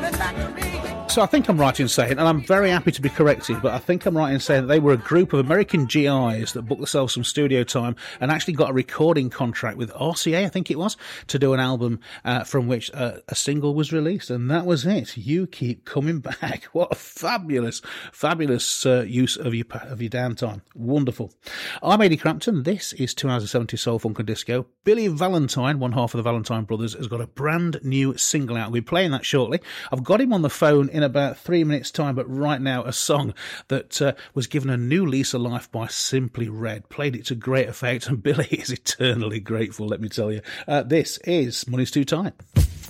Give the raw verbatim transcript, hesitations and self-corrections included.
So I think I'm right in saying, and I'm very happy to be corrected, but I think I'm right in saying that they were a group of American G Is that booked themselves some studio time and actually got a recording contract with R C A, I think it was, to do an album uh, from which uh, a single was released, and that was it. You Keep Coming Back. What a fabulous, fabulous uh, use of your of your downtime. Wonderful. I'm Eddie Crampton. This is two hours of seventies Soul, Funk and Disco. Billy Valentine, one half of the Valentine Brothers, has got a brand new single out. We'll be playing that shortly. I've got him on the phone in about three minutes' time, but right now a song that uh, was given a new lease of life by Simply Red. Played it to great effect, and Billy is eternally grateful, let me tell you. Uh, this is Money's Too Tight.